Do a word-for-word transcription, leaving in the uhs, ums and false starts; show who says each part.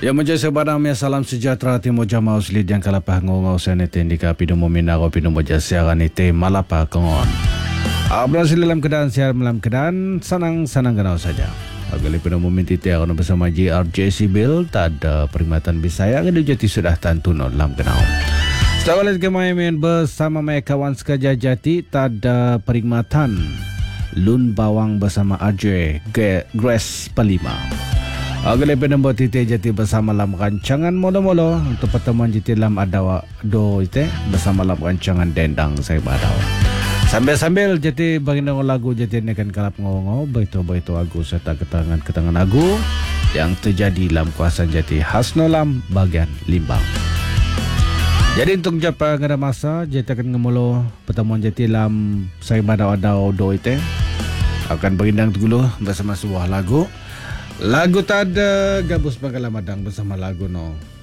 Speaker 1: Ya menjadi sebarang salam sejahtera timo jamaah uslit yang kalapah ngongau sanete ndika pidumo minaro pidumo jasiaran ite malapa kongon. Berhasil dalam keadaan siar malam keadaan sanang-sanang kenal saja. Agali pidumo mintite akan bersama J R J Sibil tak ada peringatan Bisaya yang jati sudah tantuno dalam kenal. Selamat lagi main bersama my kawan sekaja jati tak ada peringatan Lun Bawang bersama R J Grace Palima. Agali penembo tite jati bersama dalam rancangan molo-molo untuk pertemuan jati dalam adawa do ite bersama dalam rancangan dendang saya badau. Sambil-sambil jati baginda lagu jati nekan kalap ngomong beito-beito lagu serta ketangan-ketangan lagu yang terjadi dalam kawasan jati Hasnolam bagian Limbang. Jadi untuk japa ngada masa jati akan ngemolo pertemuan jati dalam saya badau-adau do ite akan berindang dulu bersama sebuah lagu. Lagu tak ada gabus bagalah madang bersama lagu no